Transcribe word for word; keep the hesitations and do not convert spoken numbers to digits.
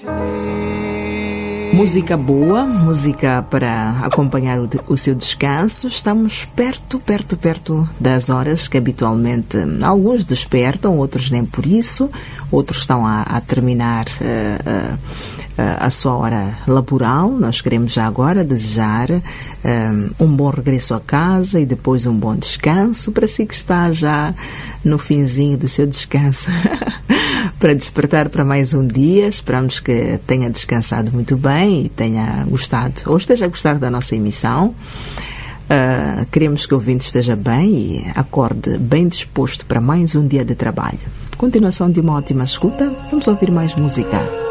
Música boa, música para acompanhar o, o seu descanso. Estamos perto, perto, perto das horas que habitualmente alguns despertam, outros nem por isso, outros estão a, a terminar uh, uh, a sua hora laboral. Nós queremos já agora desejar um, um bom regresso a casa e depois um bom descanso para si que está já no finzinho do seu descanso para despertar para mais um dia. Esperamos que tenha descansado muito bem e tenha gostado, ou esteja a gostar da nossa emissão. Uh, queremos que o ouvinte esteja bem e acorde bem disposto para mais um dia de trabalho. Continuação de uma ótima escuta. Vamos ouvir mais música.